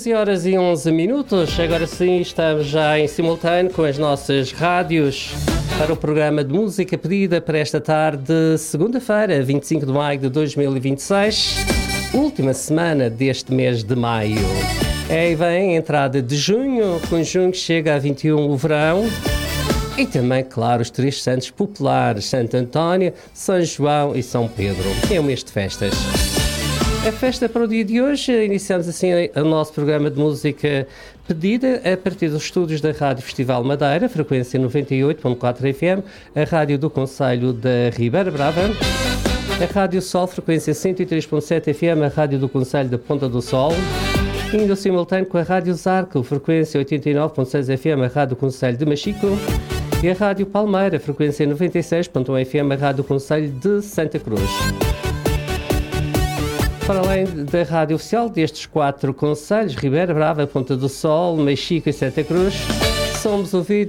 13h11. Agora sim, estamos já em simultâneo com as nossas rádios para o programa de música pedida para esta tarde, segunda-feira, 25 de maio de 2026, última semana deste mês de maio. Aí vem a entrada de junho, com junho que chega a 21 o verão. E também, claro, os três santos populares, Santo António, São João e São Pedro. É um mês de festas. A festa para o dia de hoje, iniciamos assim o nosso programa de música pedida a partir dos estúdios da Rádio Festival Madeira, frequência 98.4 FM, a Rádio do Concelho da Ribeira Brava, a Rádio Sol, frequência 103.7 FM, a Rádio do Concelho da Ponta do Sol, indo simultâneo com a Rádio Zarco, frequência 89.6 FM, a Rádio do Concelho de Machico, e a Rádio Palmeira, frequência 96.1 FM, a Rádio do Concelho de Santa Cruz. Para além da rádio oficial destes quatro concelhos, Ribeira Brava, Ponta do Sol, Machico e Santa Cruz, somos ouvidos